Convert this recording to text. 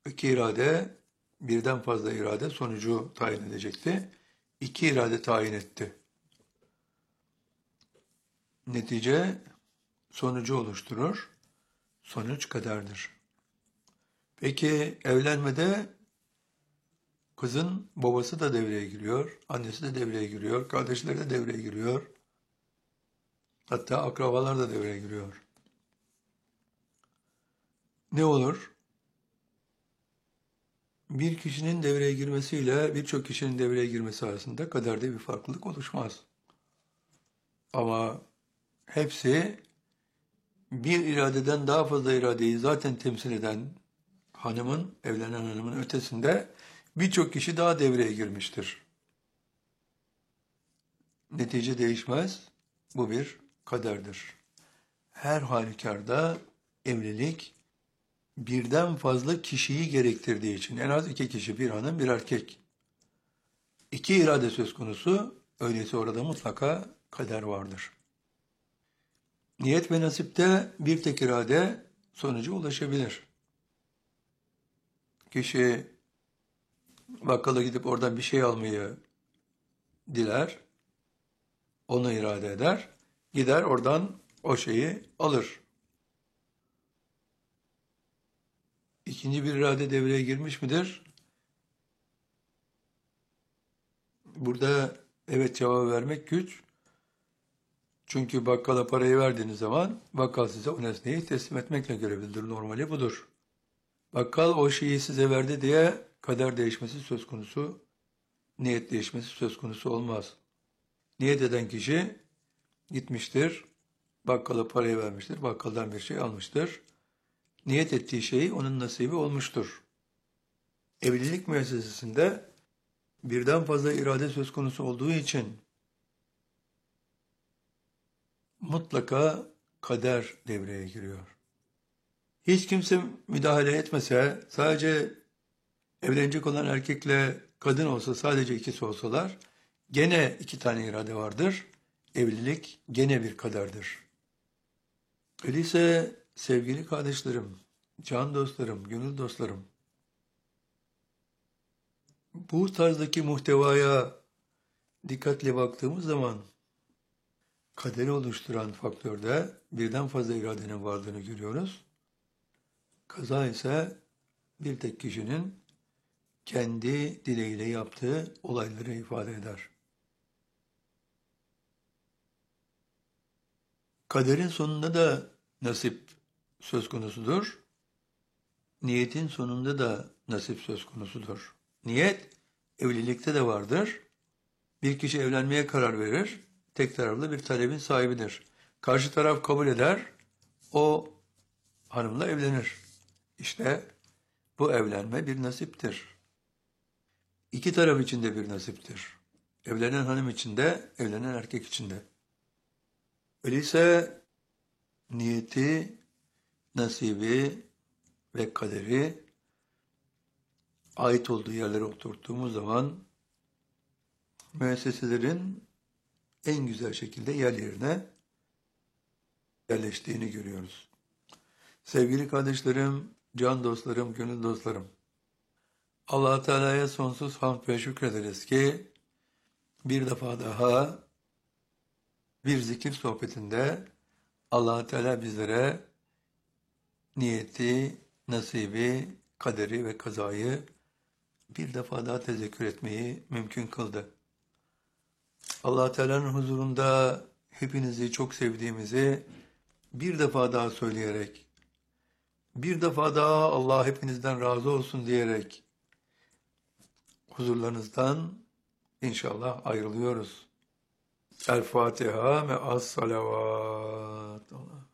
İki irade, birden fazla irade sonucu tayin edecekti. İki irade tayin etti. Netice sonucu oluşturur. Sonuç kaderdir. Peki evlenmede kızın babası da devreye giriyor, annesi de devreye giriyor, kardeşleri de devreye giriyor. Hatta akrabalar da devreye giriyor. Ne olur? Bir kişinin devreye girmesiyle birçok kişinin devreye girmesi arasında kaderde bir farklılık oluşmaz. Ama hepsi bir iradeden daha fazla iradeyi zaten temsil eden hanımın, evlenen hanımın ötesinde birçok kişi daha devreye girmiştir. Netice değişmez. Bu bir kaderdir. Her halükarda evlilik birden fazla kişiyi gerektirdiği için en az iki kişi, bir hanım, bir erkek. İki irade söz konusu, öyleyse orada mutlaka kader vardır. Niyet ve nasipte bir tek irade sonuca ulaşabilir. Kişi bakkala gidip oradan bir şey almayı diler, onu irade eder, gider oradan o şeyi alır. İkinci bir irade devreye girmiş midir? Burada evet cevabı vermek güç. Çünkü bakkala parayı verdiğiniz zaman bakkal size o nesneyi teslim etmekle görevlidir. Normali budur. Bakkal o şeyi size verdi diye kader değişmesi söz konusu, niyet değişmesi söz konusu olmaz. Niyet eden kişi gitmiştir, bakkala parayı vermiştir, bakkaldan bir şey almıştır. Niyet ettiği şey onun nasibi olmuştur. Evlilik müessesesinde birden fazla irade söz konusu olduğu için mutlaka kader devreye giriyor. Hiç kimse müdahale etmese, sadece evlenecek olan erkekle kadın olsa, sadece ikisi olsalar, gene iki tane irade vardır. Evlilik gene bir kaderdir. Öyleyse sevgili kardeşlerim, can dostlarım, gönül dostlarım, bu tarzdaki muhtevaya dikkatle baktığımız zaman kaderi oluşturan faktörde birden fazla iradenin varlığını görüyoruz. Kaza ise bir tek kişinin kendi dileğiyle yaptığı olayları ifade eder. Kaderin sonunda da nasip söz konusudur. Niyetin sonunda da nasip söz konusudur. Niyet evlilikte de vardır. Bir kişi evlenmeye karar verir, tek taraflı bir talebin sahibidir. Karşı taraf kabul eder, o hanımla evlenir. İşte bu evlenme bir nasiptir. İki taraf için de bir nasiptir. Evlenen hanım için de, evlenen erkek için de. Öyleyse niyeti, nasibi ve kaderi ait olduğu yerlere oturttuğumuz zaman müesseselerin en güzel şekilde yerlerine yerleştiğini görüyoruz. Sevgili kardeşlerim, can dostlarım, gönül dostlarım, Allah Teala'ya sonsuz hamd ve şükrederiz ki bir defa daha bir zikir sohbetinde Allah Teala bizlere niyeti, nasibi, kaderi ve kazayı bir defa daha tezekkür etmeyi mümkün kıldı. Allah Teala'nın huzurunda hepinizi çok sevdiğimizi bir defa daha söyleyerek, bir defa daha Allah hepinizden razı olsun diyerek huzurlarınızdan inşallah ayrılıyoruz. El Fatiha ve as salavat.